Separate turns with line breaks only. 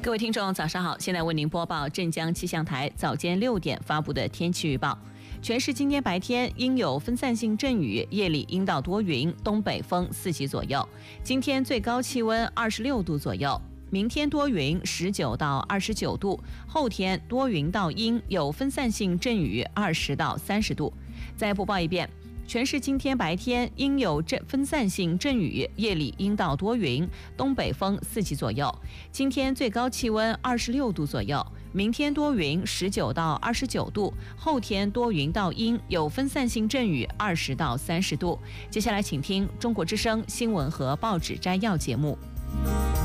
各位听众，早上好！现在为您播报镇江气象台早间6点发布的天气预报。全市今天白天应有分散性阵雨，夜里阴到多云，东北风4级左右。今天最高气温26度左右，明天多云19到29度，后天多云到阴，有分散性阵雨20到30度。再播报一遍。全市今天白天应有分散性阵雨，夜里阴到多云，东北风4级左右。今天最高气温26度左右，明天多云19到29度，后天多云到阴，有分散性阵雨20到30度。接下来请听中国之声新闻和报纸摘要节目。